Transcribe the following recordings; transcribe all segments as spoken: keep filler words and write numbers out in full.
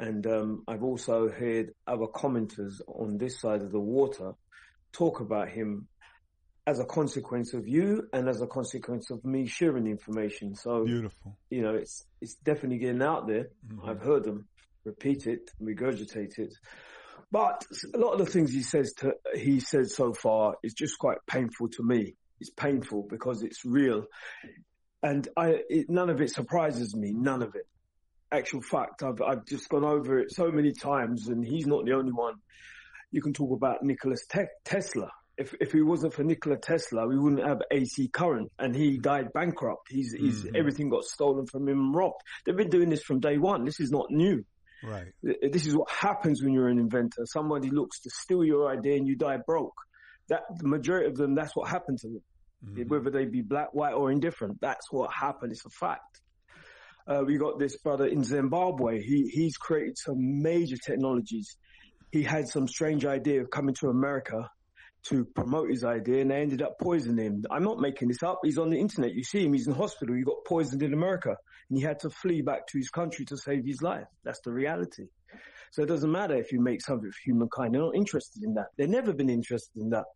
And um, I've also heard other commenters on this side of the water talk about him as a consequence of you and as a consequence of me sharing the information. So, beautiful. You know, it's it's definitely getting out there. Mm-hmm. I've heard them repeat it, regurgitate it. But a lot of the things he says to he said so far is just quite painful to me. It's painful because it's real, and I it, none of it surprises me. None of it. Actual fact, I've I've just gone over it so many times, and he's not the only one. You can talk about Nikola Te- Tesla. If if it wasn't for Nikola Tesla, we wouldn't have A C current, and he died bankrupt. He's he's mm-hmm. everything got stolen from him and robbed. They've been doing this from day one. This is not new. Right. This is what happens when you're an inventor. Somebody looks to steal your idea and you die broke. That the majority of them, that's what happened to them. Mm-hmm. Whether they be black, white, or indifferent, that's what happened. It's a fact. Uh, we got this brother in Zimbabwe. He he's created some major technologies. He had some strange idea of coming to America to promote his idea, and they ended up poisoning him. I'm not making this up. He's on the internet. You see him. He's in hospital. He got poisoned in America, and he had to flee back to his country to save his life. That's the reality. So it doesn't matter if you make something for humankind. They're not interested in that. They've never been interested in that.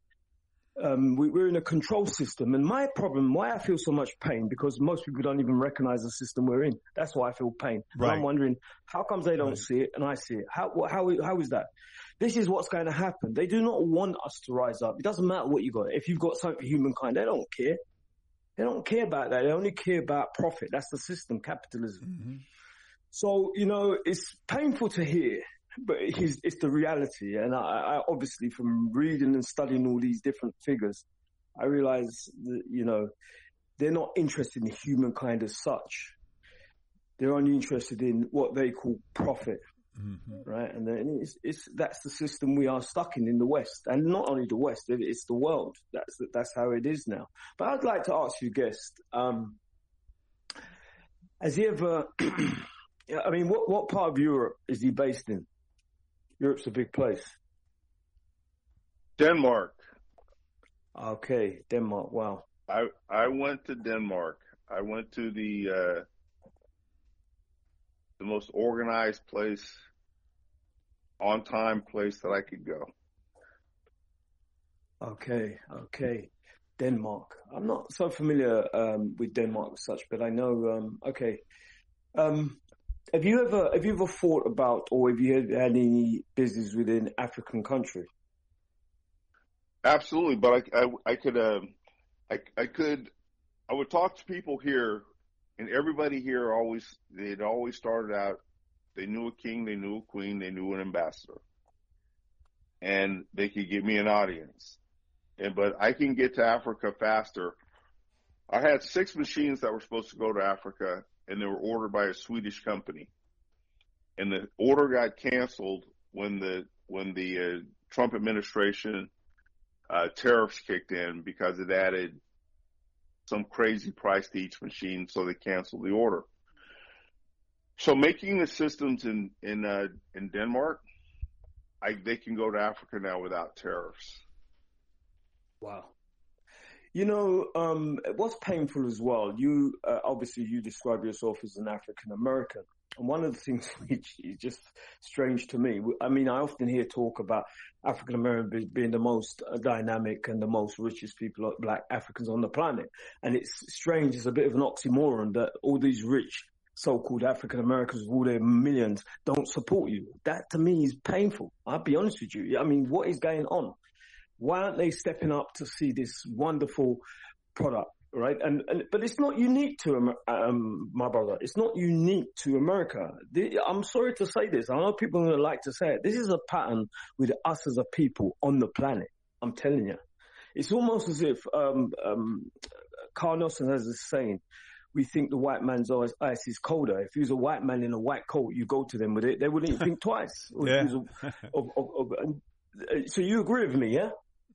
Um, we, we're in a control system, and my problem, why I feel so much pain, because most people don't even recognize the system we're in. That's why I feel pain. Right. I'm wondering, how comes they don't right. see it and I see it? How, how, how is that? This is what's going to happen. They do not want us to rise up. It doesn't matter what you got. If you've got something for humankind, they don't care. They don't care about that. They only care about profit. That's the system, capitalism. Mm-hmm. So, you know, it's painful to hear, but it's, it's the reality. And I, I obviously, from reading and studying all these different figures, I realize that, you know, they're not interested in humankind as such. They're only interested in what they call profit. Mm-hmm. Right. And then it's, it's, that's the system we are stuck in, in the West, and not only the West, it's the world. That's, that's how it is now. But I'd like to ask you, guest, um, has he ever, I mean, what, what part of Europe is he based in? Europe's a big place. Denmark. Okay. Denmark. Wow. I, I went to Denmark. I went to the, uh, the most organized place, on time place that I could go. Okay, okay. Denmark. I'm not so familiar um, with Denmark as such, but I know. Um, okay. Um, have you ever have you ever thought about, or have you had any business within African country? Absolutely, but I I, I could uh, I I could I would talk to people here. And everybody here always, they'd always started out, they knew a king, they knew a queen, they knew an ambassador. And they could give me an audience. And, but I can get to Africa faster. I had six machines that were supposed to go to Africa, and they were ordered by a Swedish company. And the order got canceled when the, when the uh, Trump administration, uh, tariffs kicked in because it added some crazy price to each machine, so they canceled the order. So making the systems in in uh, in Denmark, I, they can go to Africa now without tariffs. Wow. You know, um, what's painful as well, you uh, obviously you describe yourself as an African American. And one of the things which is just strange to me, I mean, I often hear talk about African Americans being the most dynamic and the most richest people, black Africans on the planet. And it's strange, it's a bit of an oxymoron that all these rich so-called African Americans with all their millions don't support you. That to me is painful. I'll be honest with you. I mean, what is going on? Why aren't they stepping up to see this wonderful product? Right. And, and, but it's not unique to, um, my brother. It's not unique to America. The, I'm sorry to say this. I know people are going to like to say it. This is a pattern with us as a people on the planet. I'm telling you. It's almost as if, um, um, Carl Nelson has this saying, we think the white man's ice is colder. If he was a white man in a white coat, you go to them with it, they wouldn't even think twice. Yeah. A, of, of, of, and, so you agree with me, yeah?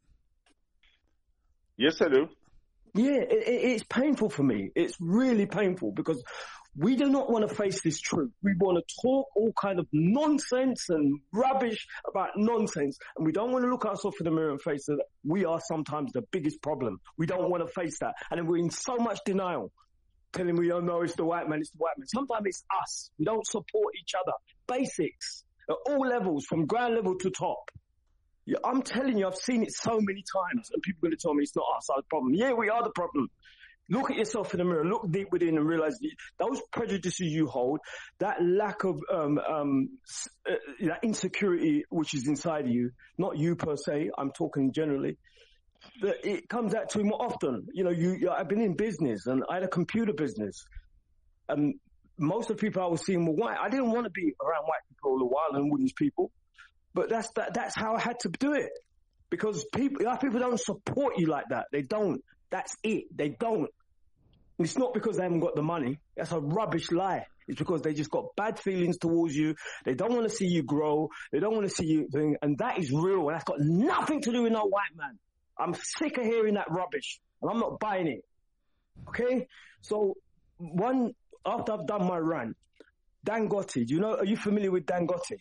Yes, I do. Yeah, it, it, it's painful for me. It's really painful because we do not want to face this truth. We want to talk all kind of nonsense and rubbish about nonsense, and we don't want to look ourselves in the mirror and face that we are sometimes the biggest problem. We don't want to face that, and then we're in so much denial. telling me, oh no, it's the white man, it's the white man. Sometimes it's us. We don't support each other. Basics at all levels, from ground level to top. Yeah, I'm telling you, I've seen it so many times, and people are going to tell me it's not us, our problem. Yeah, we are the problem. Look at yourself in the mirror, look deep within and realize those prejudices you hold, that lack of um, um, uh, that insecurity which is inside of you, not you per se, I'm talking generally, that it comes out to me more often. You know, you, you, I've been in business and I had a computer business. And most of the people I was seeing were white. I didn't want to be around white people all the while and all these people. But that's that, that's how I had to do it. Because people, our people don't support you like that. They don't. That's it. They don't. And it's not because they haven't got the money. That's a rubbish lie. It's because they just got bad feelings towards you. They don't want to see you grow. They don't want to see you doing, and that is real. And that's got nothing to do with no white man. I'm sick of hearing that rubbish, and I'm not buying it. Okay? So, one, after I've done my run, Dangote, do you know, are you familiar with Dangote?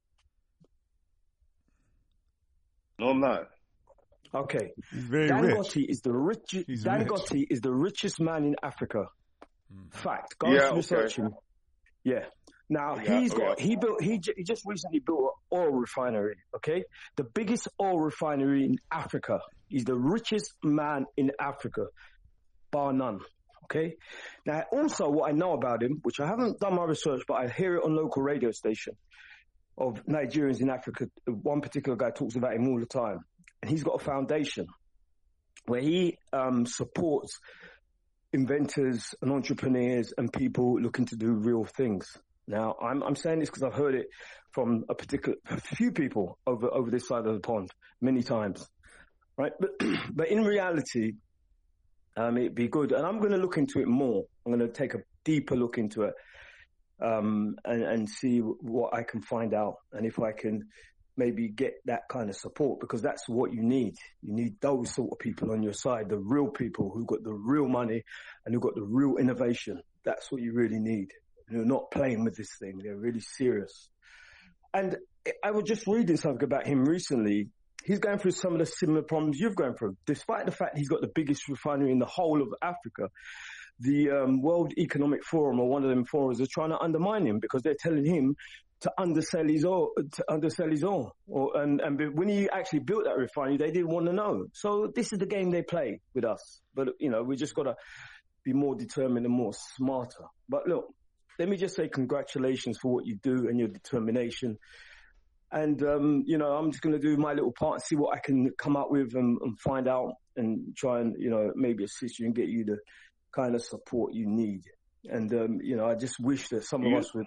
No, I'm not. Okay. He's very Dangote rich. is the richest. He's Dangote rich. is the richest man in Africa. Mm. Fact. Go Yeah, and research okay. him. Yeah. Now Yeah, he's oh, got. yeah. He built. He, j- he just recently built an oil refinery. Okay, the biggest oil refinery in Africa. He's the richest man in Africa, bar none. Okay. Now also what I know about him, which I haven't done my research, but I hear it on local radio station of Nigerians in Africa. One particular guy talks about him all the time, and he's got a foundation where he um, supports inventors and entrepreneurs and people looking to do real things. Now, I'm, I'm saying this because I've heard it from a particular a few people over over this side of the pond many times, right? But but in reality, um, it'd be good, and I'm going to look into it more. I'm going to take a deeper look into it, um, and and see what I can find out, and if I can maybe get that kind of support, because that's what you need. You need those sort of people on your side, the real people who've got the real money and who've got the real innovation. That's what you really need. They're not playing with this thing. They're really serious. And I was just reading something about him recently. He's going through some of the similar problems you've gone through, despite the fact he's got the biggest refinery in the whole of Africa. The um, World Economic Forum, or one of them forums, are trying to undermine him because they're telling him to undersell his oil, to undersell his oil. Or, and, and when he actually built that refinery, they didn't want to know. So this is the game they play with us. But, you know, we just got to be more determined and more smarter. But look, let me just say congratulations for what you do and your determination. And, um, you know, I'm just going to do my little part, see what I can come up with and, and find out and try and, you know, maybe assist you and get you the kind of support you need. And, um, you know, I just wish that some of You- us would.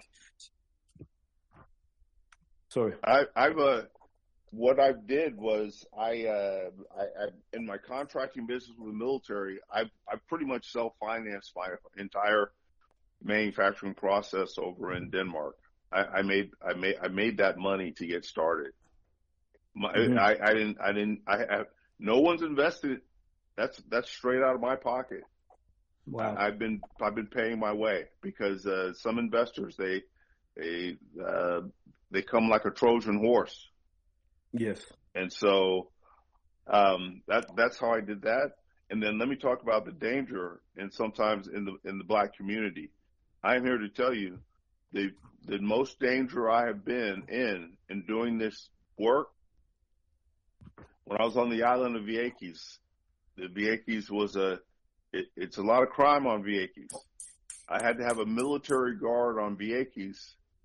Sorry. I, I've uh, what I did was I, uh, I, I in my contracting business with the military, I I pretty much self-financed my entire manufacturing process over in Denmark. I, I made I made I made that money to get started. My, Mhm. I, I didn't I didn't I have no one's invested. That's that's straight out of my pocket. Wow. I've been I've been paying my way because uh, some investors they they uh, they come like a Trojan horse, Yes. and so um, that that's how I did that. And then let me talk about the danger, and sometimes in the in the black community, I am here to tell you the the most danger I have been in in doing this work. When I was on the island of Vieques, the Vieques was a it, it's a lot of crime on Vieques. I had to have a military guard on Vieques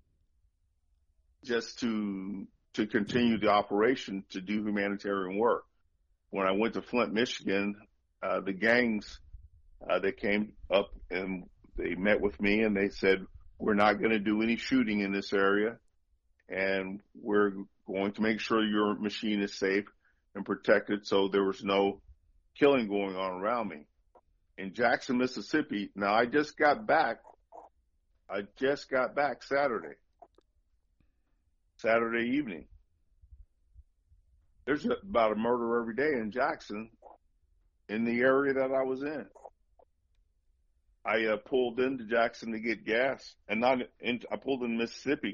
just to to continue the operation to do humanitarian work. When I went to Flint, Michigan, uh, the gangs uh, they came up and they met with me and they said, "We're not going to do any shooting in this area, and we're going to make sure your machine is safe and protected." So there was no killing going on around me. In Jackson, Mississippi, now I just got back. I just got back Saturday. Saturday evening. There's about a murder every day in Jackson in the area that I was in. I uh, pulled into Jackson to get gas, and not in, I pulled in Mississippi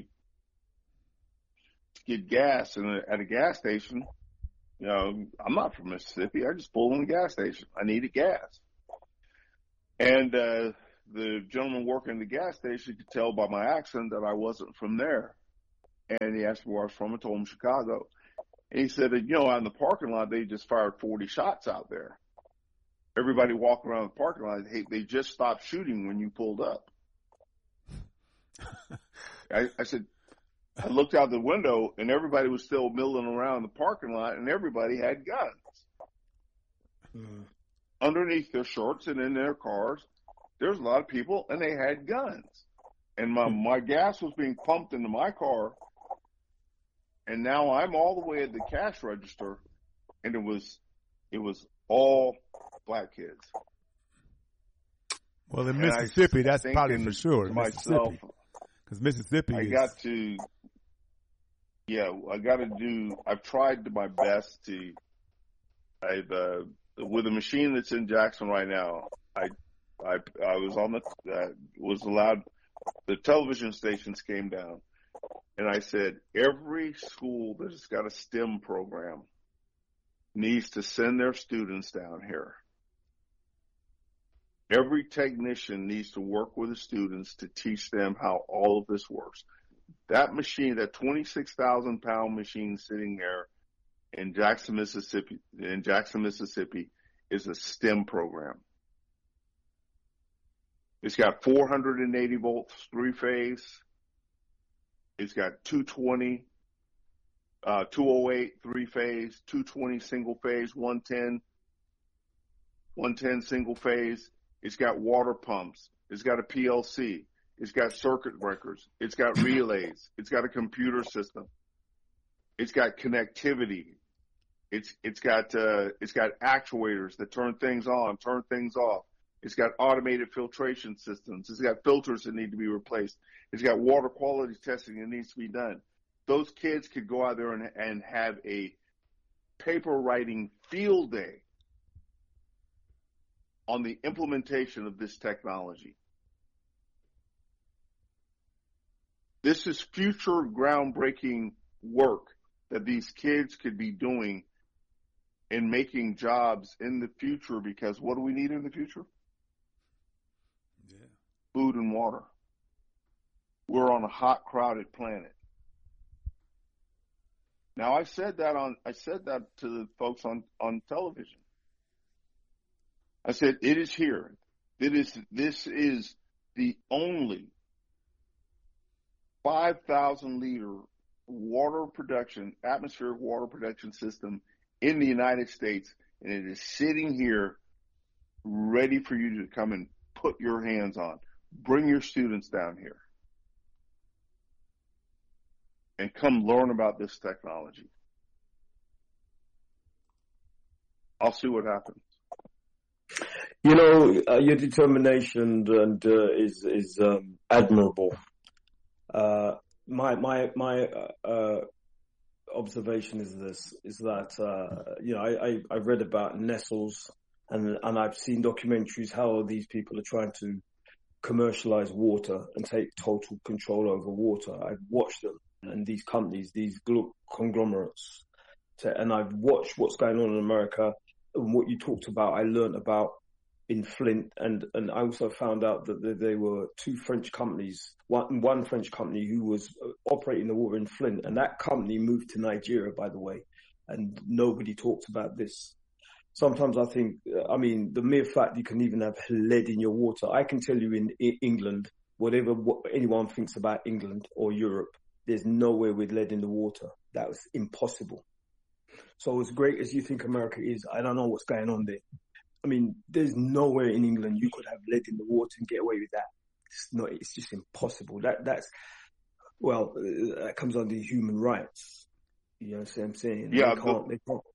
to get gas, and at a gas station, you know, I'm not from Mississippi. I just pulled in the gas station. I needed gas. And uh, the gentleman working the gas station could tell by my accent that I wasn't from there. And he asked me where I was from. I told him Chicago. And he said that, you know, out in the parking lot, they just fired forty shots out there. Everybody walking around the parking lot, hey, they just stopped shooting when you pulled up. I, I said, I looked out the window, and everybody was still milling around the parking lot, and everybody had guns. Mm. Underneath their shorts and in their cars, there's a lot of people, and they had guns. And my, my gas was being pumped into my car, and now I'm all the way at the cash register, and it was it was all black kids. Well, in Mississippi, that's probably for sure. Myself, because Mississippi, I is... got to, yeah, I got to do. I've tried my best to. I've uh, with the machine that's in Jackson right now. I I I was on the uh, was allowed. The television stations came down, and I said every school that has got a STEM program needs to send their students down here. Every technician needs to work with the students to teach them how all of this works. That machine, that twenty-six thousand pound machine sitting there in Jackson, Mississippi, in Jackson, Mississippi, is a STEM program. It's got four hundred eighty volts, three phase. It's got two twenty, uh, two oh eight, three phase, two twenty single phase, one ten, one ten single phase. It's got water pumps. It's got a P L C. It's got circuit breakers. It's got relays. It's got a computer system. It's got connectivity. It's it's got uh, it's got actuators that turn things on, turn things off. It's got automated filtration systems. It's got filters that need to be replaced. It's got water quality testing that needs to be done. Those kids could go out there and, and have a paper writing field day on the implementation of this technology. This is future groundbreaking work that these kids could be doing in making jobs in the future, because what do we need in the future? Yeah. Food and water. We're on a hot, crowded planet. Now, I said that on I said that to the folks on, on television. I said, it is here. It is, this is the only five thousand liter water production, atmospheric water production system in the United States, and it is sitting here ready for you to come and put your hands on. Bring your students down here and come learn about this technology. I'll see what happens. You know, uh, your determination and uh, is is um, admirable. Uh, my my my uh, uh, observation is this: is that uh, you know I, I I've read about Nestles and and I've seen documentaries how these people are trying to commercialize water and take total control over water. I've watched them and these companies, these conglomerates, to, and I've watched what's going on in America. And what you talked about, I learned about in Flint, and, and I also found out that there were two French companies, one, one French company who was operating the water in Flint, and that company moved to Nigeria, by the way, and nobody talks about this. Sometimes I think, I mean, the mere fact you can even have lead in your water, I can tell you in, in England, whatever what anyone thinks about England or Europe, there's nowhere with lead in the water. That was impossible. So as great as you think America is, I don't know what's going on there. I mean, there's nowhere in England you could have lead in the water and get away with that. It's not. It's just impossible. That that's well, uh, that comes under human rights. You know what I'm saying? Yeah, they can't. They can't.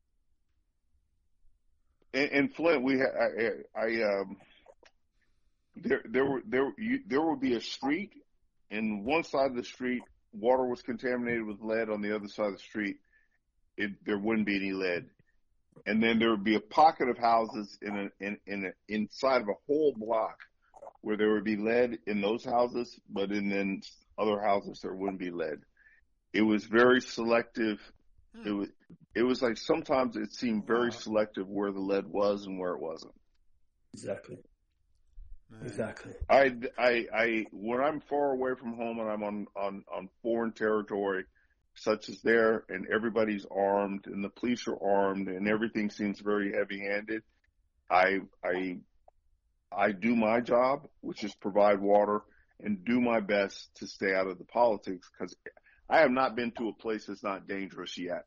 In, in Flint, we ha- I, I um there there were there you, there would be a street, and one side of the street water was contaminated with lead. On the other side of the street, it, there wouldn't be any lead. And then there would be a pocket of houses in a, in, in a, inside of a whole block where there would be lead in those houses, but in then other houses there wouldn't be lead. It was very selective. Hmm. It was it was like sometimes it seemed very wow. selective where the lead was and where it wasn't. Exactly. Exactly. I, I, I, when I'm far away from home and I'm on, on, on foreign territory, such as there, and everybody's armed and the police are armed and everything seems very heavy-handed, I, I, I do my job, which is provide water, and do my best to stay out of the politics, because I have not been to a place that's not dangerous yet.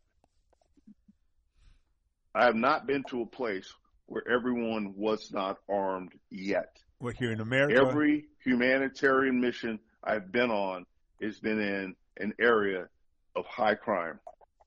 I have not been to a place where everyone was not armed yet. What, here in America? Every humanitarian mission I've been on has been in an area of high crime.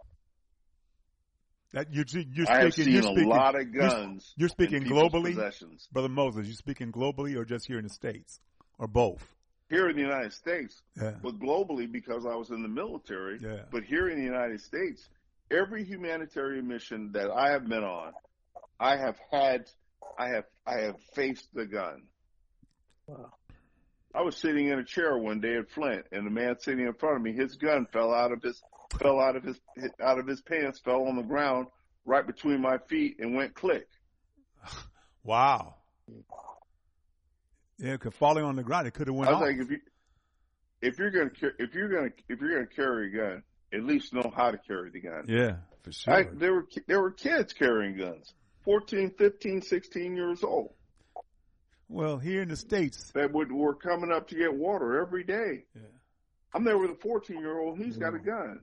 That you're, you're speaking, I have seen you're speaking, a lot of guns. You're, you're speaking globally, possessions. Brother Moses. You speaking globally or just here in the States, or both? Here in the United States, yeah. But globally because I was in the military. Yeah. But here in the United States, every humanitarian mission that I have been on, I have had, I have, I have faced the gun. Wow. I was sitting in a chair one day at Flint, and the man sitting in front of me, his gun fell out of his, fell out of his, out of his pants, fell on the ground right between my feet, and went click. Wow. Yeah, because falling on the ground, it could have went I was off. like, if you, if you're gonna, if you're gonna, if you're gonna carry a gun, at least know how to carry the gun. Yeah, for sure. I, there were there were kids carrying guns, fourteen, fifteen, sixteen years old. Well, here in the States, that would were coming up to get water every day. Yeah. I'm there with a fourteen year old. He's yeah. got a gun.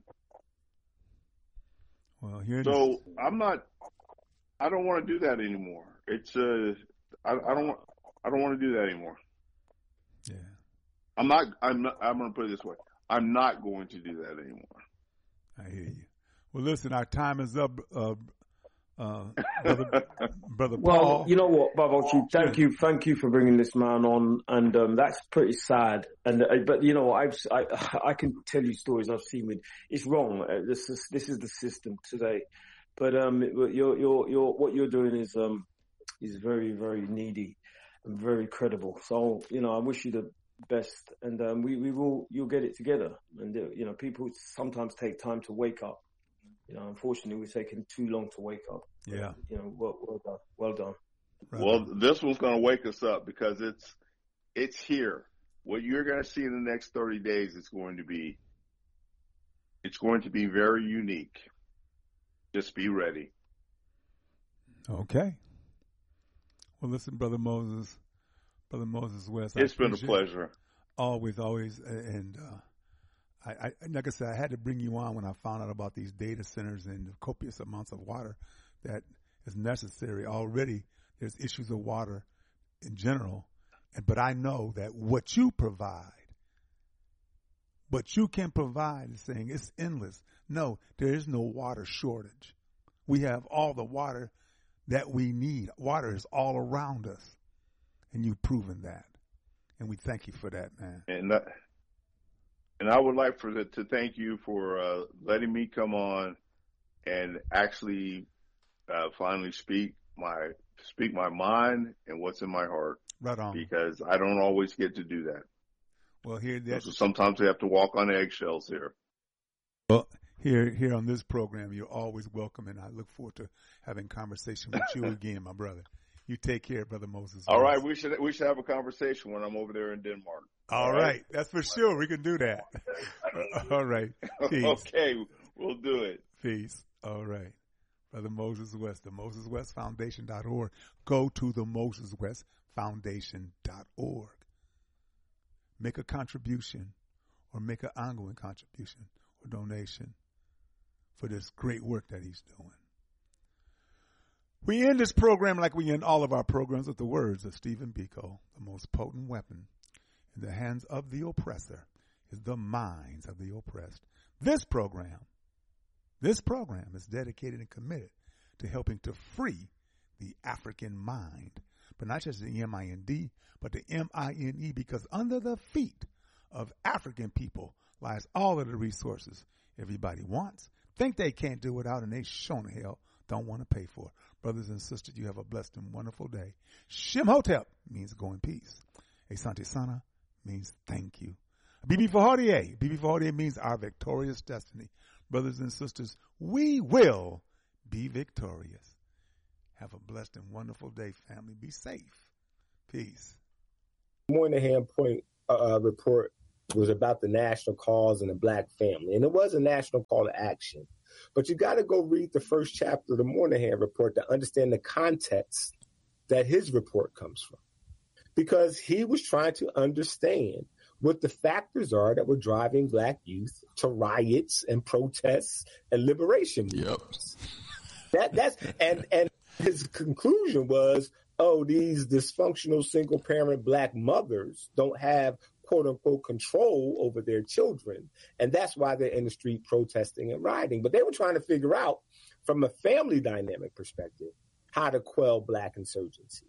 Well, here. So the... I'm not. I don't want to do that anymore. It's uh, I, I don't want. I don't want to do that anymore. Yeah. I'm not. I'm not. I'm going to put it this way. I'm not going to do that anymore. I hear you. Well, listen, our time is up, uh, uh, brother, brother well, Paul. You know what, Babachi, thank you, thank you for bringing this man on, and um, that's pretty sad. And uh, but you know, I've I I can tell you stories I've seen with. It's wrong. Uh, this is this is the system today. But um, you're you're you're what you're doing is um is very very needy and very credible. So you know, I wish you the best, and um, we we will you'll get it together. And uh, you know, people sometimes take time to wake up. You know, unfortunately, we're taking too long to wake up. Yeah. You know, well, well done, well done. Right. Well, this one's going to wake us up because it's it's here. What you're going to see in the next thirty days is going to be it's going to be very unique. Just be ready. Okay. Well, listen, Brother Moses, Brother Moses West. It's been a pleasure. Always, always, and uh, I, I, like I said, I had to bring you on when I found out about these data centers and the copious amounts of water that is necessary. Already, there's issues of water in general, and but I know that what you provide, what you can provide, is saying it's endless. No, there is no water shortage. We have all the water that we need. Water is all around us, and you've proven that, and we thank you for that, man. And that, and I would like for the, to thank you for uh, letting me come on and actually uh, finally speak my speak my mind and what's in my heart. Right on. Because I don't always get to do that. Well, here that so sometimes we have to walk on eggshells here. Well, here here on this program, you're always welcome, and I look forward to having conversation with you again, my brother. You take care, Brother Moses. All right, we should we should have a conversation when I'm over there in Denmark. All, All right. right, that's for sure. We can do that. All right. Peace. Okay, we'll do it. Peace. All right. Brother Moses West, the Moses West Foundation dot org. Go to the Moses West Foundation dot org. Make a contribution or make an ongoing contribution or donation for this great work that he's doing. We end this program like we end all of our programs with the words of Stephen Biko. The most potent weapon in the hands of the oppressor is the minds of the oppressed. This program, this program is dedicated and committed to helping to free the African mind, but not just the M I N D, but the M I N E, because under the feet of African people lies all of the resources everybody wants, think they can't do without, and they sure in hell don't want to pay for it. Brothers and sisters, you have a blessed and wonderful day. Shemhotep means go in peace. Asante Sana means thank you. Bibi Fahardier. Bibi Fahardier means our victorious destiny. Brothers and sisters, we will be victorious. Have a blessed and wonderful day, family. Be safe. Peace. Moynihan point uh, report was about the national cause and the black family, and it was a national call to action. But you got to go read the first chapter of the Moynihan report to understand the context that his report comes from, because he was trying to understand what the factors are that were driving black youth to riots and protests and liberation movements. Yep. That that's and and his conclusion was, oh, these dysfunctional single parent black mothers don't have quote unquote control over their children, and that's why they're in the street protesting and rioting. But they were trying to figure out from a family dynamic perspective how to quell black insurgency.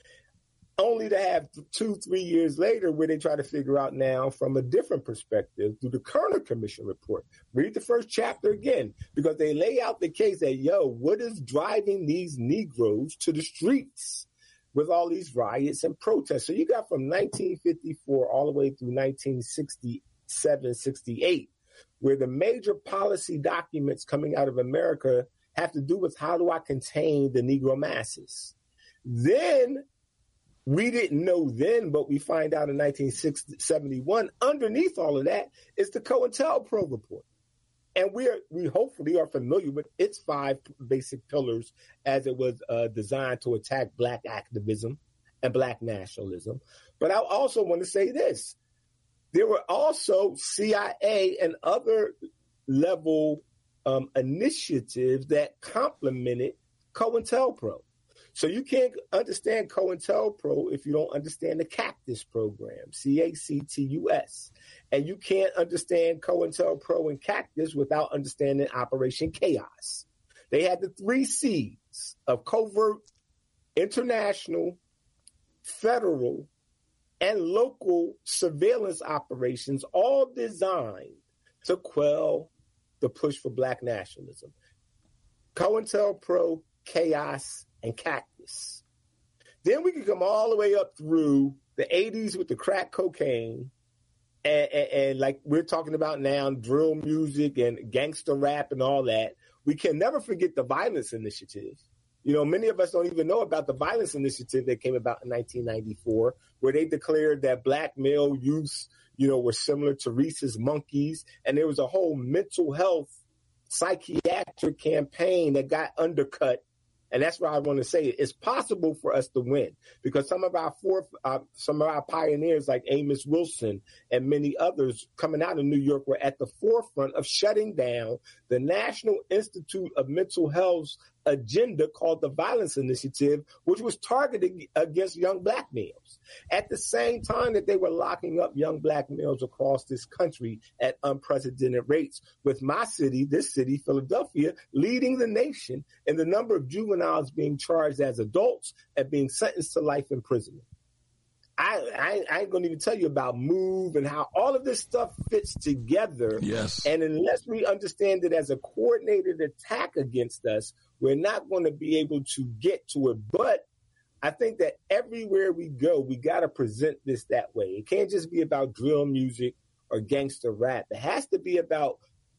Only to have two, three years later where they try to figure out now from a different perspective through the Kerner Commission report. Read the first chapter again, because they lay out the case that, yo, what is driving these Negroes to the streets with all these riots and protests? So you got from nineteen fifty-four all the way through nineteen sixty-seven, sixty-eight, where the major policy documents coming out of America have to do with how do I contain the Negro masses. Then we didn't know then, but we find out in nineteen seventy-one, underneath all of that is the COINTELPRO report. And we are, we hopefully are familiar with its five basic pillars as it was uh, designed to attack black activism and black nationalism. But I also want to say this. There were also C I A and other level um, initiatives that complemented COINTELPRO. So you can't understand COINTELPRO if you don't understand the CACTUS program, C A C T U S. And you can't understand COINTELPRO and CACTUS without understanding Operation Chaos. They had the three C's of covert, international, federal, and local surveillance operations, all designed to quell the push for black nationalism. COINTELPRO, Chaos, and CACTUS. Then we can come all the way up through the eighties with the crack cocaine and, and, and like we're talking about now, drill music and gangster rap and all that. We can never forget the Violence Initiative. You know, many of us don't even know about the Violence Initiative that came about in nineteen ninety-four, where they declared that black male youths, you know, were similar to Rhesus monkeys. And there was a whole mental health psychiatric campaign that got undercut. And that's why I want to say it. It's possible for us to win, because some of our fourth, uh, some of our pioneers like Amos Wilson and many others coming out of New York were at the forefront of shutting down the National Institute of Mental Health's agenda called the Violence Initiative, which was targeted against young black males. At the same time that they were locking up young black males across this country at unprecedented rates, with my city, this city, Philadelphia, leading the nation in the number of juveniles being charged as adults and being sentenced to life imprisonment. I, I, I ain't going to even tell you about MOVE and how all of this stuff fits together. Yes. And unless we understand it as a coordinated attack against us, we're not going to be able to get to it. But I think that everywhere we go, we got to present this that way. It can't just be about drill music or gangster rap. It has to be about,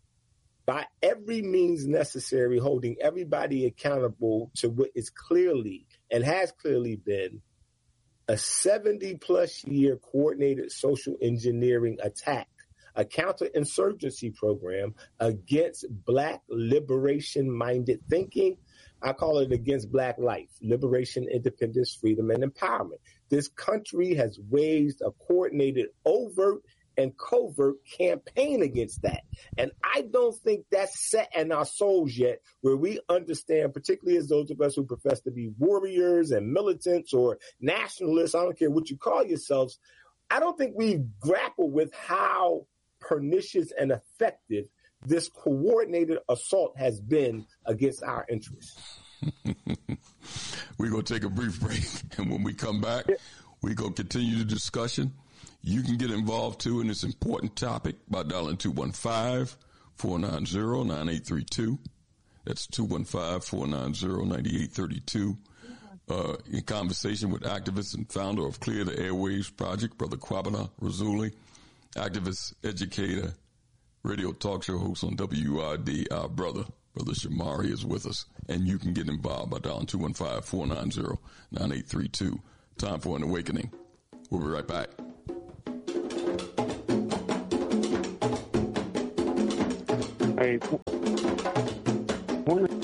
by every means necessary, holding everybody accountable to what is clearly and has clearly been a seventy plus year coordinated social engineering attack, a counterinsurgency program against black liberation minded thinking. I call it against black life, liberation, independence, freedom, and empowerment. This country has waged a coordinated overt and covert campaign against that. And I don't think that's set in our souls yet, where we understand, particularly as those of us who profess to be warriors and militants or nationalists, I don't care what you call yourselves, I don't think we've grappled with how pernicious and effective this coordinated assault has been against our interests. We're going to take a brief break, and when we come back, we're going to continue the discussion. You can get involved, too, in this important topic by dialing two one five, four nine zero, nine eight three two. That's two one five, four nine zero, nine eight three two. Uh, in conversation with activist and founder of Clear the Airwaves Project, Brother Kwabena Razuli, activist, educator, radio talk show host on W R D. Our brother, Brother Shamari, is with us, and you can get involved by dialing two one five, four nine zero, nine eight three two. Time for an awakening. We'll be right back. Hey, one